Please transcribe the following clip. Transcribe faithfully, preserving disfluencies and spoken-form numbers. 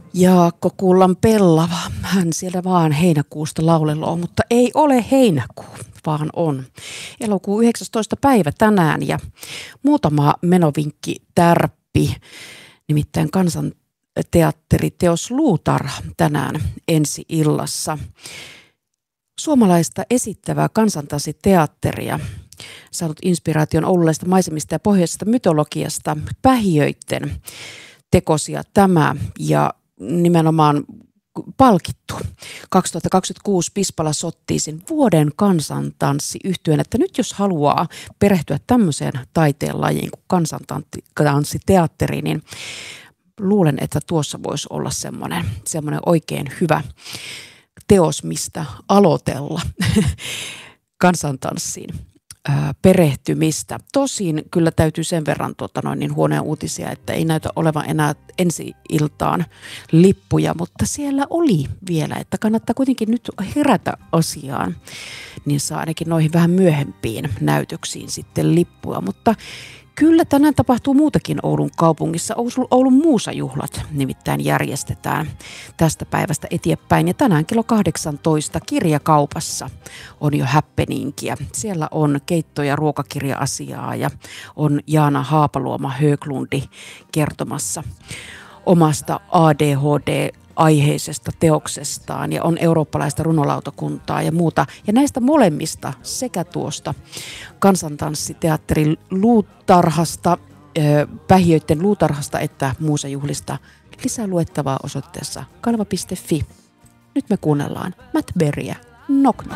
Jaakko Kullan pellava, hän siellä vaan heinäkuusta lauleloo, mutta ei ole heinäkuu, vaan on elokuun yhdeksästoista päivä tänään ja muutama menovinkki tärppi, nimittäin kansanteatteriteos Luutarha tänään ensi illassa. Suomalaista esittävää kansantanssiteatteria, saanut inspiraation oululaisista maisemista ja pohjoisesta mytologiasta, pähiöitten tekosia tämä ja nimenomaan palkittu. kaksituhattakaksikymmentäkuusi Pispala Sottiisin vuoden kansantanssiyhtyeen, että nyt jos haluaa perehtyä tämmöiseen taiteenlajiin kuin kansantanssiteatteri, niin luulen, että tuossa voisi olla semmoinen, semmoinen oikein hyvä teos, mistä aloitella kansantanssiin perehtymistä. Tosin kyllä täytyy sen verran tuota, noin niin huonoja uutisia, että ei näytä olevan enää ensi iltaan lippuja, mutta siellä oli vielä, että kannattaa kuitenkin nyt herätä asiaan, niin saa ainakin noihin vähän myöhempiin näytöksiin sitten lippua, mutta kyllä tänään tapahtuu muutakin Oulun kaupungissa. Oulun Muusajuhlat nimittäin järjestetään tästä päivästä eteenpäin. Ja tänään kello kahdeksantoista kirjakaupassa on jo happeningia. Siellä on keitto- ja ruokakirja-asiaa ja on Jaana Haapaluoma Höglundi kertomassa omasta A D H D-aiheisesta teoksestaan ja on eurooppalaista runolautakuntaa ja muuta. Ja näistä molemmista sekä tuosta kansantanssiteatterin Luutarhasta, pähiöitten Luutarhasta että Muusajuhlista lisää luettavaa osoitteessa kalva piste fi. Nyt me kuunnellaan Matt Berryä, Knock Knock.